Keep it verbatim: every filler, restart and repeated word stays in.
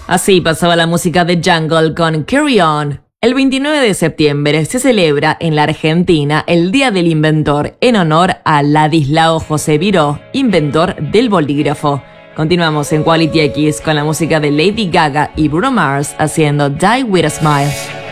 Así pasaba la música de Jungle con Carry On. El veintinueve de septiembre se celebra en la Argentina el Día del Inventor en honor a Ladislao José Viró, inventor del bolígrafo. Continuamos en Quality X con la música de Lady Gaga y Bruno Mars haciendo Die With A Smile.